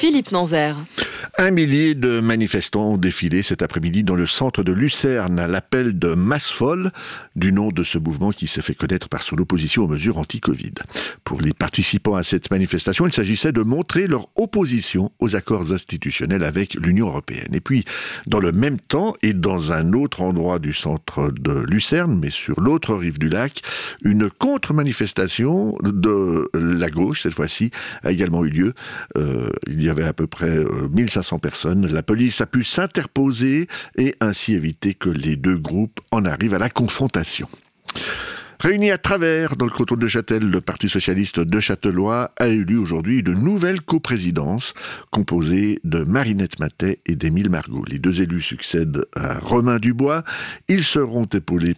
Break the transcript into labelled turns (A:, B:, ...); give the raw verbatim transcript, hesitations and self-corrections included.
A: Philippe Nanzer.
B: Un millier de manifestants ont défilé cet après-midi dans le centre de Lucerne à l'appel de Masse Folle, du nom de ce mouvement qui s'est fait connaître par son opposition aux mesures anti-Covid. Pour les participants à cette manifestation, il s'agissait de montrer leur opposition aux accords institutionnels avec l'Union européenne. Et puis, dans le même temps et dans un autre endroit du centre de Lucerne, mais sur l'autre rive du lac, une contre-manifestation de la gauche, cette fois-ci, a également eu lieu. Euh, il y avait à peu près euh, mille cinq cents personnes. La police a pu s'interposer et ainsi éviter que les deux groupes en arrivent à la confrontation. Réuni à Travers, dans le canton de Châtel, le Parti socialiste de Châtellois a élu aujourd'hui une nouvelle coprésidence composée de Marinette Matet et d'Émile Margot. Les deux élus succèdent à Romain Dubois. Ils seront épaulés